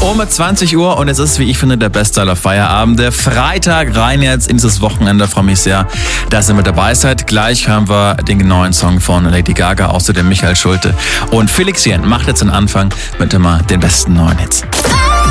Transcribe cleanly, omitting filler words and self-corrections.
Um 20 Uhr und es ist, wie ich finde, der beste aller Feierabende. Freitag rein jetzt in dieses Wochenende. Freue mich sehr, dass ihr mit dabei seid. Gleich hören wir den neuen Song von Lady Gaga, außerdem Michael Schulte. Und Felix Jen macht jetzt den Anfang mit immer den besten neuen Hits.